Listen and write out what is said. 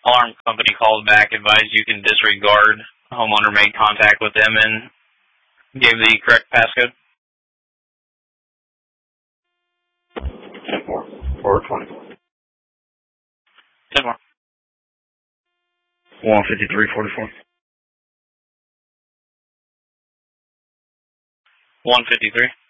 Alarm company called back, advised you can disregard. Homeowner made contact with them and gave the correct passcode. 424. 10 more. 15344. 153.